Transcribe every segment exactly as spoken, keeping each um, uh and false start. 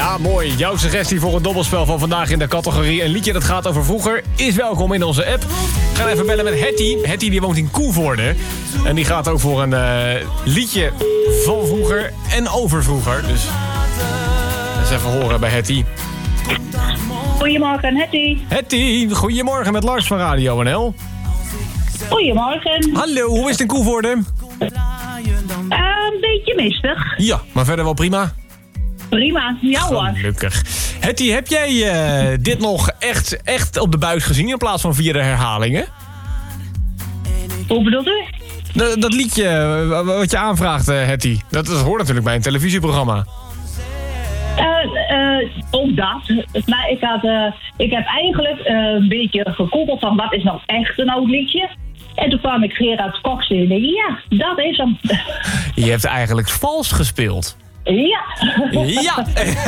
Ja, mooi. Jouw suggestie voor een dobbelspel van vandaag in de categorie een liedje dat gaat over vroeger is welkom in onze app. We gaan even bellen met Hetty. Hetty die woont in Koevoorde. En die gaat ook voor een uh, liedje van vroeger en over vroeger. Dus eens even horen bij Hetty. Goedemorgen, Hetty. Hetty, goedemorgen met Lars van Radio N L. Goedemorgen. Hallo, hoe is het in Koevoorde? Uh, een beetje mistig. Ja, maar verder wel prima. Prima, ja hoor. Gelukkig. Hetty, heb jij uh, dit nog echt, echt op de buis gezien in plaats van via de herhalingen? Hoe bedoelt u? De, dat liedje uh, wat je aanvraagt, uh, Hetty. Dat, dat hoort natuurlijk bij een televisieprogramma. Uh, uh, ook dat. Maar ik, had, uh, ik heb eigenlijk uh, een beetje gegoogeld van wat is nou echt een oud liedje. En toen kwam ik Gerard Cox in en denk ik, ja, dat is hem. Je hebt eigenlijk vals gespeeld. Ja. Ja.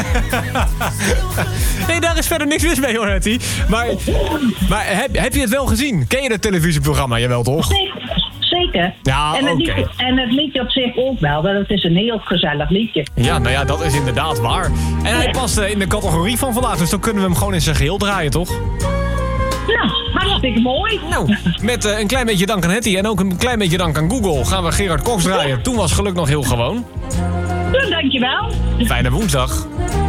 Nee, daar is verder niks mis mee hoor, Hetty. Maar, maar heb, heb je het wel gezien? Ken je het televisieprogramma? Jawel toch? Zeker. Zeker. Ja, en, het oké. liedje, en het liedje op zich ook wel. Want het is een heel gezellig liedje. Ja, nou ja, dat is inderdaad waar. En hij past uh, in de categorie van vandaag. Dus dan kunnen we hem gewoon in zijn geheel draaien, toch? Nou, hartstikke mooi. Nou, met uh, een klein beetje dank aan Hetty en ook een klein beetje dank aan Google gaan we Gerard Cox draaien. Toen was geluk nog heel gewoon. Nou, dankjewel. Fijne woensdag.